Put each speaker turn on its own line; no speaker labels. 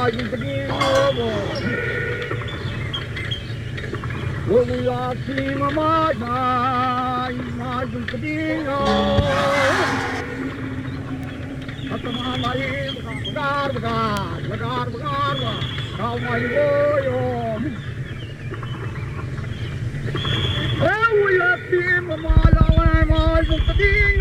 majung kedingo. Wulati mamajai majung kedingo. Atama mai bakar, kau mai boyom. Wulati mamajai majung kedingo.